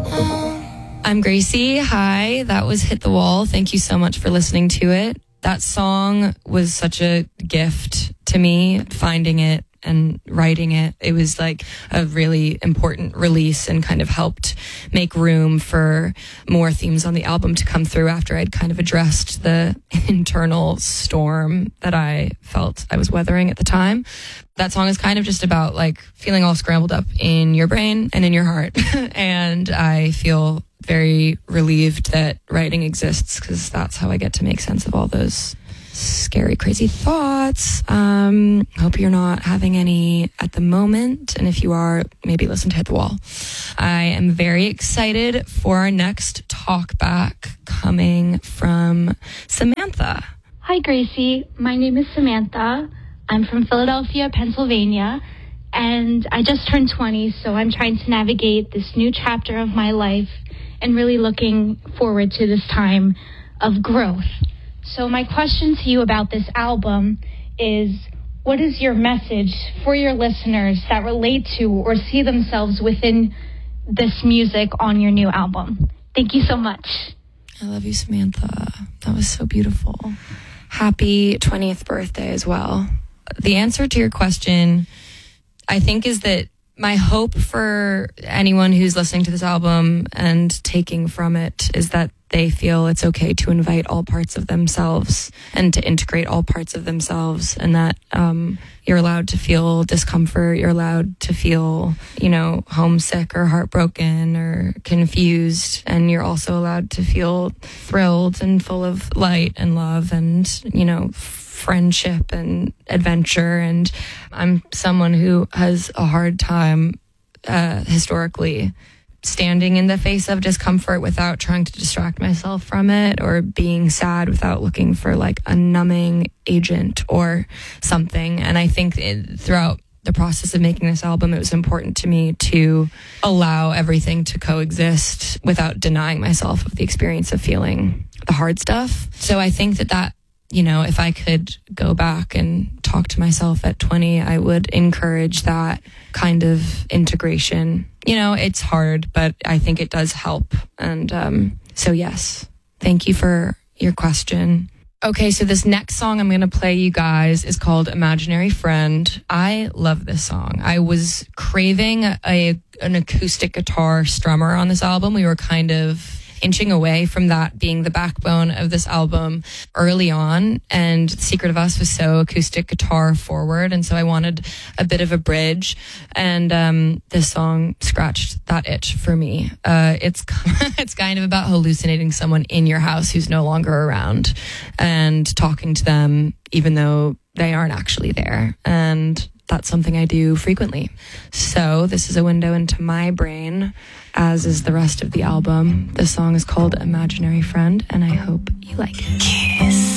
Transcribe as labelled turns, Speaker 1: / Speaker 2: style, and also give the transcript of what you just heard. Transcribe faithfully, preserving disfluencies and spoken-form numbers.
Speaker 1: I'm Gracie. Hi, that was Hit the Wall. Thank you so much for listening to it. That song was such a gift to me, finding it and writing it. It was like a really important release and kind of helped make room for more themes on the album to come through after I'd kind of addressed the internal storm that I felt I was weathering at the time. That song is kind of just about like feeling all scrambled up in your brain and in your heart. And I feel very relieved that writing exists because that's how I get to make sense of all those scary, crazy thoughts. Um, hope you're not having any at the moment. And if you are, maybe listen to Hit the Wall. I am very excited for our next talk back coming from Samantha.
Speaker 2: Hi, Gracie. My name is Samantha. I'm from Philadelphia, Pennsylvania, and I just turned twenty, so I'm trying to navigate this new chapter of my life and really looking forward to this time of growth. So my question to you about this album is, what is your message for your listeners that relate to or see themselves within this music on your new album? Thank you so much.
Speaker 1: I love you, Samantha. That was so beautiful. Happy twentieth birthday as well. The answer to your question, I think, is that my hope for anyone who's listening to this album and taking from it is that they feel it's okay to invite all parts of themselves and to integrate all parts of themselves, and that um, you're allowed to feel discomfort, you're allowed to feel, you know, homesick or heartbroken or confused, and you're also allowed to feel thrilled and full of light and love and, you know, friendship and adventure. And I'm someone who has a hard time uh, historically standing in the face of discomfort without trying to distract myself from it, or being sad without looking for like a numbing agent or something. And I think it, throughout the process of making this album, it was important to me to allow everything to coexist without denying myself of the experience of feeling the hard stuff. So I think that that you know, if I could go back and talk to myself at twenty, I would encourage that kind of integration. You know, it's hard, but I think it does help. And um, so, yes, thank you for your question. Okay, so this next song I'm going to play you guys is called Imaginary Friend. I love this song. I was craving a an acoustic guitar strummer on this album. We were kind of inching away from that being the backbone of this album early on, and Secret of Us was so acoustic guitar forward, and so I wanted a bit of a bridge, and um, this song scratched that itch for me. Uh, it's it's kind of about hallucinating someone in your house who's no longer around and talking to them even though they aren't actually there, and that's something I do frequently. So this is a window into my brain, as is the rest of the album. The song is called Imaginary Friend, and I hope you like it. Kiss.